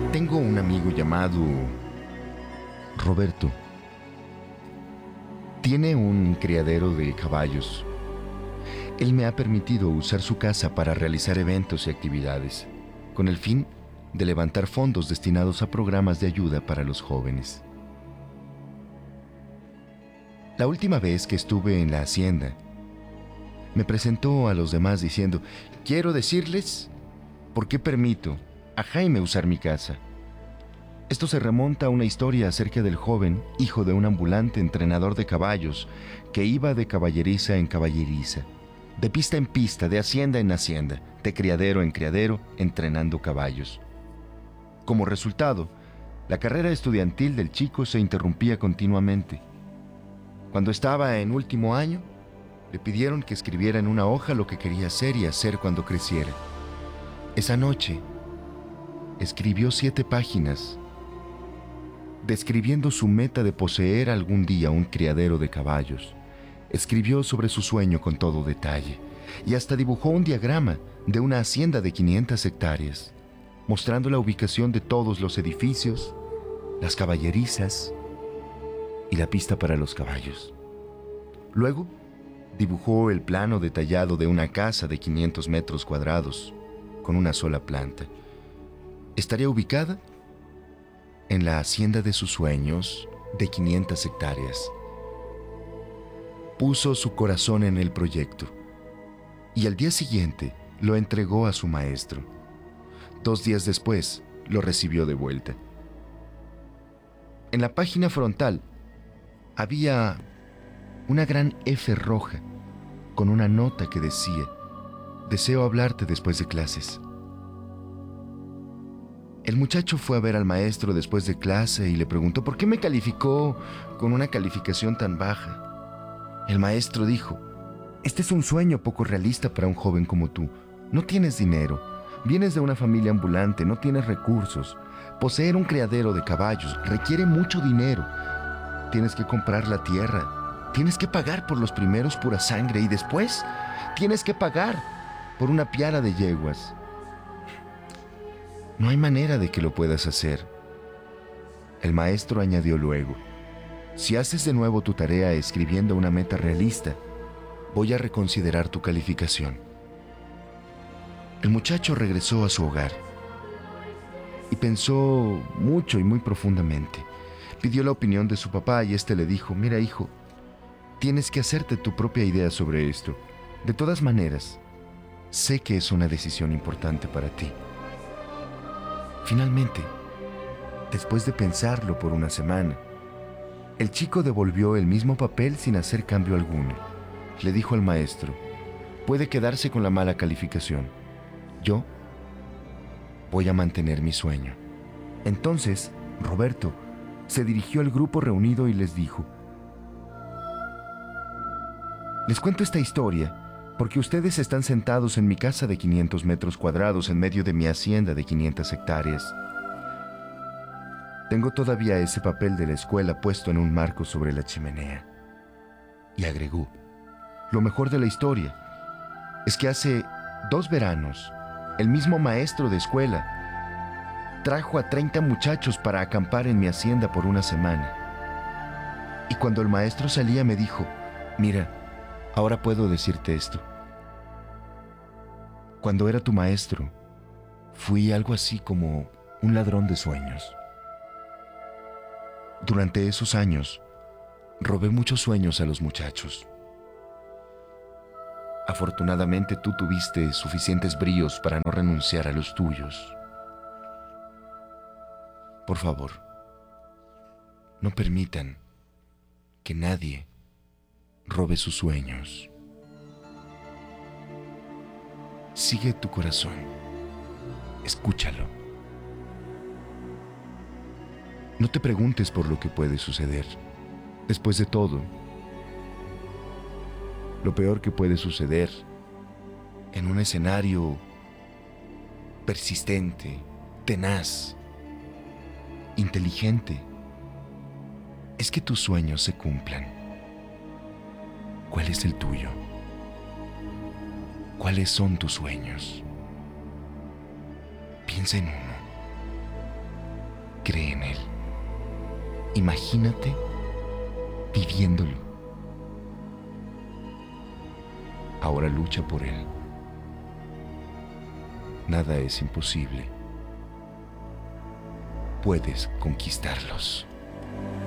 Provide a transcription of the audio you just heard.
Tengo un amigo llamado Roberto. Tiene un criadero de caballos. Él me ha permitido usar su casa para realizar eventos y actividades, con el fin de levantar fondos destinados a programas de ayuda para los jóvenes. La última vez que estuve en la hacienda, me presentó a los demás diciendo: quiero decirles por qué permito a Jaime usar mi casa. Esto se remonta a una historia acerca del joven, hijo de un ambulante entrenador de caballos, que iba de caballeriza en caballeriza, de pista en pista, de hacienda en hacienda, de criadero en criadero, entrenando caballos. Como resultado, la carrera estudiantil del chico se interrumpía continuamente. Cuando estaba en último año, le pidieron que escribiera en una hoja lo que quería ser y hacer cuando creciera. Esa noche, escribió 7 páginas, describiendo su meta de poseer algún día un criadero de caballos. Escribió sobre su sueño con todo detalle y hasta dibujó un diagrama de una hacienda de 500 hectáreas, mostrando la ubicación de todos los edificios, las caballerizas y la pista para los caballos. Luego, dibujó el plano detallado de una casa de 500 metros cuadrados, con una sola planta. Estaría ubicada en la hacienda de sus sueños de 500 hectáreas. Puso su corazón en el proyecto y al día siguiente lo entregó a su maestro. 2 días después lo recibió de vuelta. En la página frontal había una gran F roja con una nota que decía: deseo hablarte después de clases. El muchacho fue a ver al maestro después de clase y le preguntó por qué me calificó con una calificación tan baja. El maestro dijo: este es un sueño poco realista para un joven como tú. No tienes dinero, vienes de una familia ambulante, no tienes recursos. Poseer un criadero de caballos requiere mucho dinero. Tienes que comprar la tierra, tienes que pagar por los primeros pura sangre y después tienes que pagar por una piara de yeguas. No hay manera de que lo puedas hacer. El maestro añadió luego: si haces de nuevo tu tarea escribiendo una meta realista, voy a reconsiderar tu calificación. El muchacho regresó a su hogar y pensó mucho y muy profundamente. Pidió la opinión de su papá y éste le dijo: mira, hijo, tienes que hacerte tu propia idea sobre esto. De todas maneras, sé que es una decisión importante para ti. Finalmente, después de pensarlo por una semana, el chico devolvió el mismo papel sin hacer cambio alguno. Le dijo al maestro: puede quedarse con la mala calificación. Yo voy a mantener mi sueño. Entonces, Roberto se dirigió al grupo reunido y les dijo: les cuento esta historia porque ustedes están sentados en mi casa de 500 metros cuadrados en medio de mi hacienda de 500 hectáreas. Tengo todavía ese papel de la escuela puesto en un marco sobre la chimenea. Y agregó: lo mejor de la historia es que hace 2 veranos, el mismo maestro de escuela trajo a 30 muchachos para acampar en mi hacienda por una semana. Y cuando el maestro salía me dijo: mira, ahora puedo decirte esto. Cuando era tu maestro, fui algo así como un ladrón de sueños. Durante esos años, robé muchos sueños a los muchachos. Afortunadamente tú tuviste suficientes bríos para no renunciar a los tuyos. Por favor, no permitan que nadie robe sus sueños. Sigue tu corazón. Escúchalo. No te preguntes por lo que puede suceder. Después de todo, lo peor que puede suceder en un escenario persistente, tenaz, inteligente, es que tus sueños se cumplan. ¿Cuál es el tuyo? ¿Cuáles son tus sueños? Piensa en uno. cree en él. Imagínate viviéndolo. Ahora lucha por él. Nada es imposible. Puedes conquistarlos.